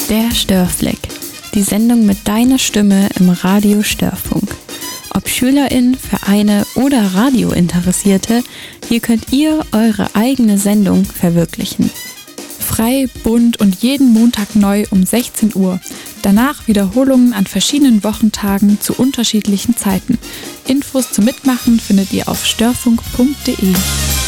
Der Störfleck, die Sendung mit deiner Stimme im Radio Störfunk. Ob SchülerInnen, Vereine oder Radiointeressierte, hier könnt ihr eure eigene Sendung verwirklichen. Frei, bunt und jeden Montag neu um 16 Uhr. Danach Wiederholungen an verschiedenen Wochentagen zu unterschiedlichen Zeiten. Infos zum Mitmachen findet ihr auf störfunk.de.